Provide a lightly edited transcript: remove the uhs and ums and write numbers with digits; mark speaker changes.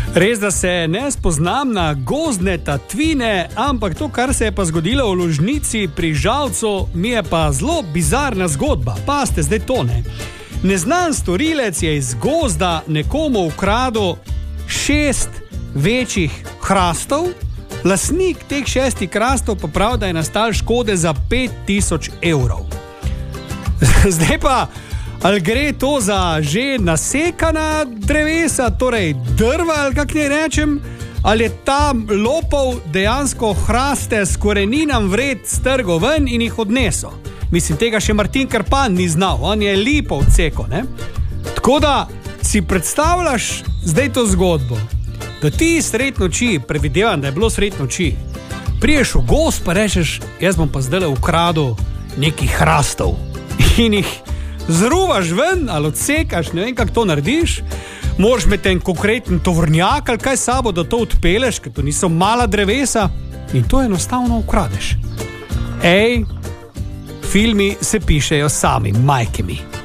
Speaker 1: Res, da se ne spoznam na gozdne tatvine, ampak to, kar se je pa zgodilo v Lužnici pri Žalcu, mi je pa zelo bizarna zgodba. Pa ste zdaj to, ne? Neznan storilec je iz gozda nekomu ukradel 6 večjih hrastov, lastnik teh 6 hrastov pa pravi, da je nastal škode za 5000 evrov. Zdaj pa, ali gre to za že nasekana drevesa, torej drva, ali kak ne rečem, ali je ta lopov dejansko hraste s koreninam vred strgal ven in jih odnesel. Mislim, tega še Martin Krpan ni znal, on je lipo odseko, ne? Tako da si predstavljaš zdaj to zgodbo, da ti sred noči, predvidevam, da je bilo sred noči, priješ v gozd pa rečeš, jaz bom pa zdaj ukradel nekih hrastov in jih zruvaš ven ali odsekaš, ne vem, kako to narediš, moraš imeti en konkreten tovornjak ali kaj sabo, da to odpeleš, ker to niso mala drevesa in to enostavno ukradeš. Filmi se pišejo sami, majke mi.